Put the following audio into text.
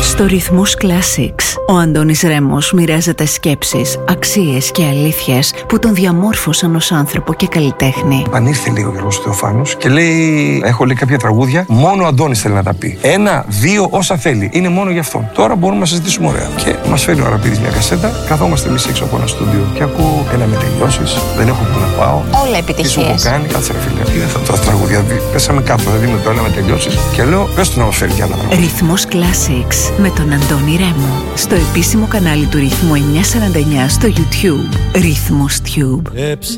Στο Ρυθμός Classics, ο Αντώνης Ρέμος μοιράζεται σκέψεις, αξίες και αλήθειες που τον διαμόρφωσαν ως άνθρωπο και καλλιτέχνη. Πανήρθε λίγο ο Γιώργος Θεοφάνους και λέει: έχω λέει κάποια τραγούδια, μόνο ο Αντώνης θέλει να τα πει. 1, 2, όσα θέλει. Είναι μόνο για αυτόν. Τώρα μπορούμε να συζητήσουμε ωραία. Και μας φέρνει ο Αραπίδης μια κασέτα, καθόμαστε εμείς έξω από ένα στούντιο και ακούω ένα με τελειώσεις, δεν έχω που να πάω. Όλα επιτυχίες. Τι σου έχω κάνει, κάτσε ρε φίλε. Τι δεν θα το τραγούδια. Πέσαμε κάτω, δηλαδή με το ένα με τελειώσεις και λέω: πες του να μας φέρει κι άλλα πράγματα. Ρυθμός Classics με τον Αντώνη Ρέμο. Στο επίσημο κανάλι του Ρυθμού 949 στο YouTube. Ρυθμός Tube.